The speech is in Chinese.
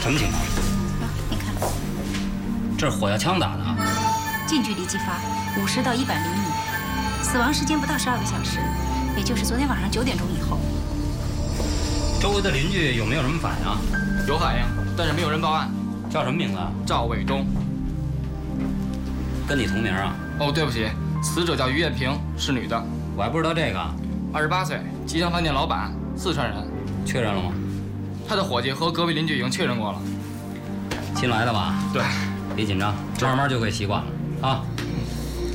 什么情况？ 您看， 这是火药枪打的啊！ 近距离击发，50到100厘米，死亡时间不到12个小时，也就是昨天晚上9点钟以后。 周围的邻居有没有什么反应啊？ 有反应，但是没有人报案。 叫什么名字啊？ 赵伟东。 跟你同名啊？ 哦，对不起，死者叫于艳萍，是女的。 我还不知道这个。 28岁，吉祥饭店老板，四川人。 确认了吗？ 他的伙计和隔壁邻居已经确认过了。 新来的吧？ 对。 别紧张，慢慢就会习惯了啊。